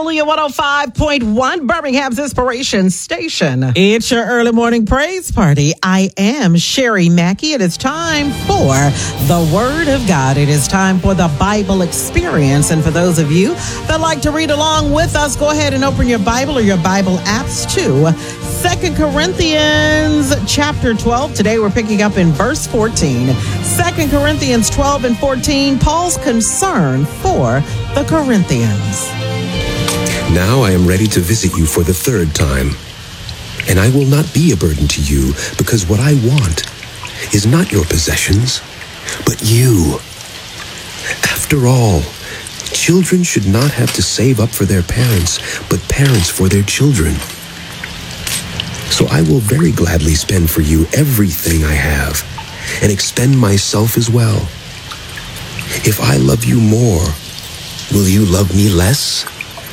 Hallelujah 105.1, Birmingham's Inspiration Station. It's your early morning praise party. I am Sherry Mackey. It is time for the Word of God. It is time for the Bible experience. And for those of you that like to read along with us, go ahead and open your Bible or your Bible apps to 2 Corinthians chapter 12. Today we're picking up in verse 14. 2 Corinthians 12 and 14, Paul's concern for the Corinthians. Now I am ready to visit you for the third time, and I will not be a burden to you, because what I want is not your possessions, but you. After all, children should not have to save up for their parents, but parents for their children. So I will very gladly spend for you everything I have, and expend myself as well. If I love you more, will you love me less?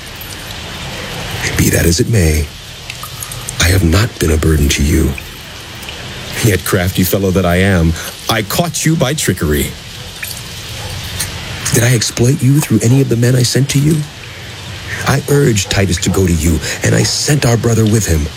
Be that as it may, I have not been a burden to you. Yet, crafty fellow that I am, I caught you by trickery. Did I exploit you through any of the men I sent to you? I urged Titus to go to you, and I sent our brother with him.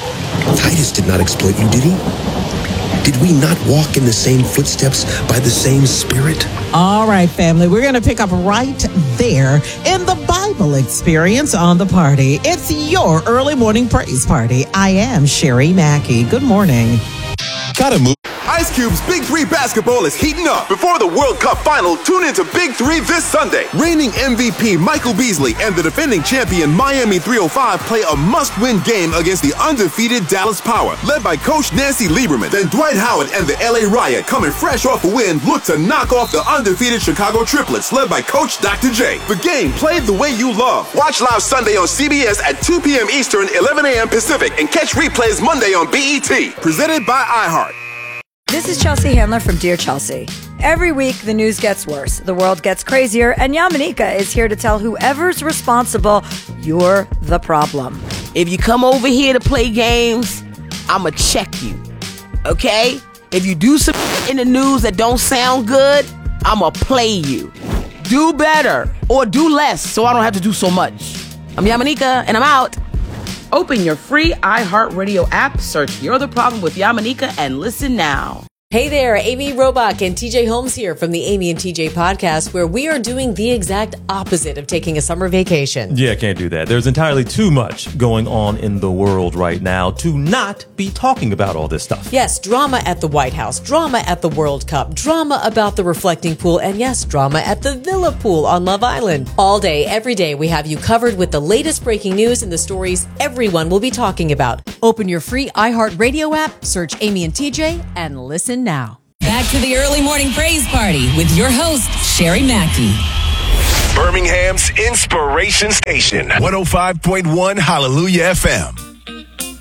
Titus did not exploit you, did he? Did we not walk in the same footsteps by the same Spirit? All right, family, we're going to pick up right there in the Bible experience on the party. It's your early morning praise party. I am Sherry Mackey. Good morning. Gotta move. Ice Cube's Big 3 basketball is heating up. Before the World Cup final, tune into Big 3 this Sunday. Reigning MVP Michael Beasley and the defending champion Miami 305 play a must-win game against the undefeated Dallas Power, led by Coach Nancy Lieberman. Then Dwight Howard and the LA Riot, coming fresh off a win, look to knock off the undefeated Chicago Triplets, led by Coach Dr. J. The game played the way you love. Watch live Sunday on CBS at 2 p.m. Eastern, 11 a.m. Pacific, and catch replays Monday on BET. Presented by iHeart. This is Chelsea Handler from Dear Chelsea. Every week, the news gets worse, the world gets crazier, and Yamanika is here to tell whoever's responsible, you're the problem. If you come over here to play games, I'ma check you, okay? If you do some in the news that don't sound good, I'ma play you. Do better, or do less, so I don't have to do so much. I'm Yamanika, and I'm out. Open your free iHeartRadio app, search You're the Problem with Yamanika, and listen now. Hey there, Amy Robach and TJ Holmes here from the Amy and TJ podcast, where we are doing the exact opposite of taking a summer vacation. Yeah, can't do that. There's entirely too much going on in the world right now to not be talking about all this stuff. Yes, drama at the White House, drama at the World Cup, drama about the reflecting pool, and yes, drama at the Villa Pool on Love Island. All day, every day, we have you covered with the latest breaking news and the stories everyone will be talking about. Open your free iHeartRadio app, search Amy and TJ, and listen now. Back to the early morning praise party with your host, Sherry Mackey. Birmingham's Inspiration Station, 105.1 Hallelujah FM.